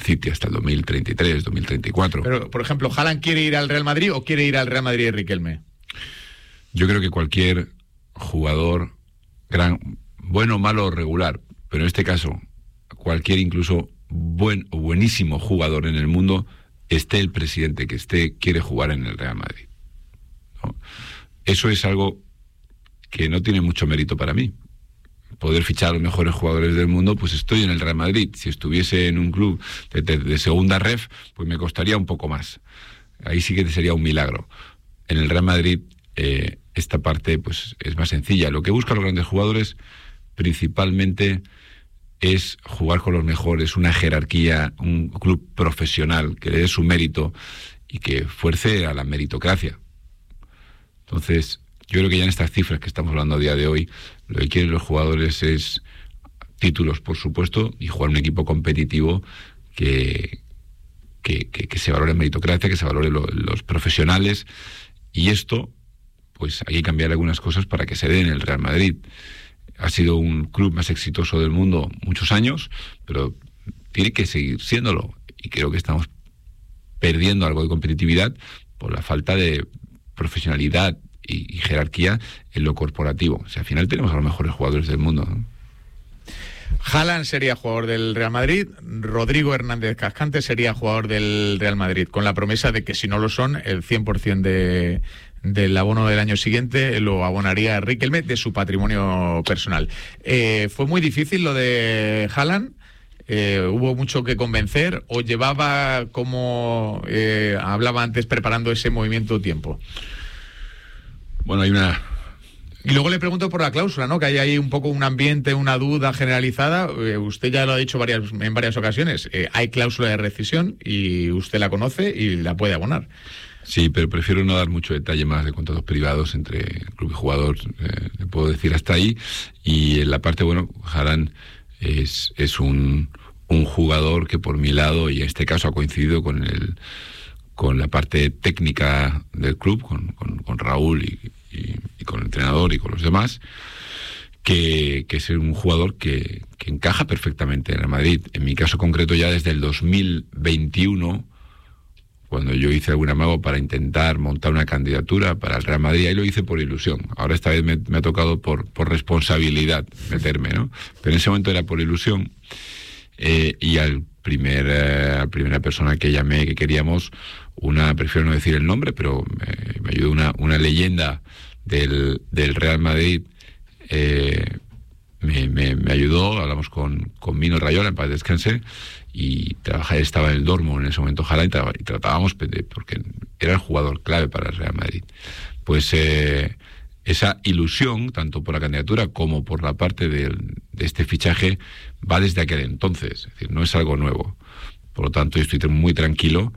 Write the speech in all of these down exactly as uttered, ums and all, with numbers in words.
City hasta el dos mil treinta y tres, dos mil treinta y cuatro. Pero, por ejemplo, ¿Haaland quiere ir al Real Madrid o quiere ir al Real Madrid de Riquelme? Yo creo que cualquier jugador, gran, bueno, malo o regular, pero en este caso, cualquier incluso buen o buenísimo jugador en el mundo, esté el presidente que esté, quiere jugar en el Real Madrid, ¿no? Eso es algo que no tiene mucho mérito para mí. Poder fichar a los mejores jugadores del mundo, pues estoy en el Real Madrid. Si estuviese en un club de, de, de segunda ref, pues me costaría un poco más. Ahí sí que sería un milagro. En el Real Madrid, eh, esta parte pues es más sencilla. Lo que buscan los grandes jugadores principalmente es jugar con los mejores, una jerarquía, un club profesional que le dé su mérito y que fuerce a la meritocracia. Entonces, yo creo que ya en estas cifras que estamos hablando a día de hoy, lo que quieren los jugadores es títulos, por supuesto, y jugar un equipo competitivo que, que, que, que se valore la meritocracia, que se valore lo, los profesionales, y esto, pues hay que cambiar algunas cosas para que se dé en el Real Madrid. Ha sido un club más exitoso del mundo muchos años, pero tiene que seguir siéndolo, y creo que estamos perdiendo algo de competitividad por la falta de profesionalidad y, y jerarquía en lo corporativo. O sea, al final tenemos a los mejores jugadores del mundo, ¿no? Haaland sería jugador del Real Madrid, Rodrigo Hernández Cascante sería jugador del Real Madrid, con la promesa de que si no lo son, el cien por ciento de, del abono del año siguiente lo abonaría Riquelme de su patrimonio personal. Eh, ¿Fue muy difícil lo de Haaland? Eh, ¿Hubo mucho que convencer o llevaba, como eh, hablaba antes, preparando ese movimiento tiempo? Bueno, hay una... Y luego le pregunto por la cláusula, ¿no? Que hay ahí un poco un ambiente, una duda generalizada. Eh, usted ya lo ha dicho varias, en varias ocasiones. Eh, hay cláusula de rescisión y usted la conoce y la puede abonar. Sí, pero prefiero no dar mucho detalle más de contratos privados entre club y jugador. Eh, le puedo decir hasta ahí. Y en la parte, bueno, Haaland es, es un, un jugador que por mi lado, y en este caso ha coincidido con el con la parte técnica del club, con, con, con Raúl y, y, y con el entrenador y con los demás, que, que es un jugador que, que encaja perfectamente en el Madrid. En mi caso concreto, ya desde el dos mil veintiuno, cuando yo hice algún amago para intentar montar una candidatura para el Real Madrid, ahí lo hice por ilusión. Ahora esta vez me, me ha tocado por, por responsabilidad meterme, ¿no? Pero en ese momento era por ilusión. Eh, y al primer, eh, a la primera persona que llamé que queríamos, una, prefiero no decir el nombre, pero me, me ayudó una, una leyenda del, del Real Madrid, eh, me, me, me ayudó, hablamos con, con Mino Rayola, en paz descanse, y trabajé, estaba en el Dortmund en ese momento, ojalá, y, y tratábamos, porque era el jugador clave para el Real Madrid. Pues eh, esa ilusión, tanto por la candidatura como por la parte de, de este fichaje, va desde aquel entonces, es decir, no es algo nuevo. Por lo tanto, yo estoy muy tranquilo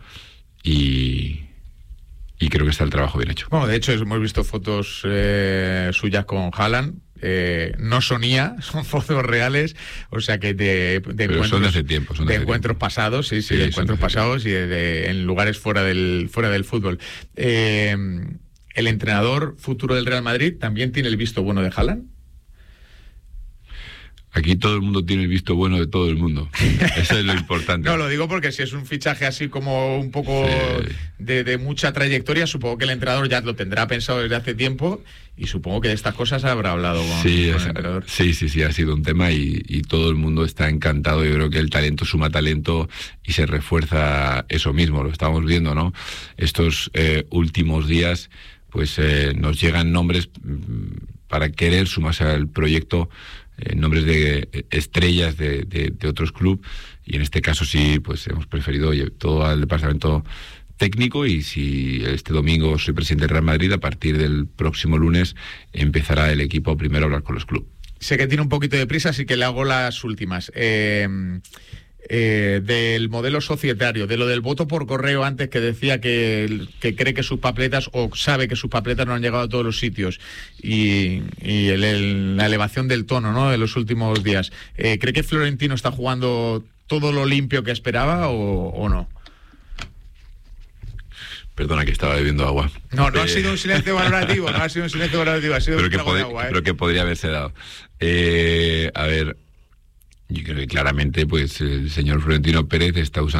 y, y creo que está el trabajo bien hecho. Bueno, de hecho, hemos visto fotos eh, suyas con Haaland. Eh, no son I A, son fotos reales, o sea que de, de encuentros, son de hace tiempo, son de, de hace encuentros tiempo. pasados, sí, sí, sí de encuentros de pasados y de, de, en lugares fuera del fuera del fútbol. Eh, ¿El entrenador futuro del Real Madrid también tiene el visto bueno de Haaland? Aquí todo el mundo tiene el visto bueno de todo el mundo. Eso es lo importante. No, lo digo porque si es un fichaje así como un poco sí. de, de mucha trayectoria, supongo que el entrenador ya lo tendrá pensado desde hace tiempo y supongo que de estas cosas habrá hablado con, sí, con es, el entrenador. Sí, sí, sí, ha sido un tema y, y todo el mundo está encantado. Yo creo que el talento suma talento y se refuerza eso mismo. Lo estamos viendo, ¿no? Estos eh, últimos días, pues eh, nos llegan nombres para querer sumarse al proyecto, eh, nombres de estrellas de, de, de otros clubes, y en este caso sí, pues hemos preferido todo al departamento técnico, y si este domingo soy presidente del Real Madrid, a partir del próximo lunes empezará el equipo primero a hablar con los clubes. Sé que tiene un poquito de prisa, así que le hago las últimas. Eh, eh, del modelo societario, de lo del voto por correo antes, que decía que, que cree que sus papeletas, o sabe que sus papeletas no han llegado a todos los sitios, y, y el, el, la elevación del tono, ¿no?, de los últimos días. Eh, ¿Cree que Florentino está jugando todo lo limpio que esperaba o, o no? Perdona, que estaba bebiendo agua. No, no eh... ha sido un silencio valorativo, no ha sido un silencio valorativo, ha sido pero un que trago de pod- agua, ¿eh? Pero que podría haberse dado. Eh, a ver, yo creo que claramente, pues, el señor Florentino Pérez está usando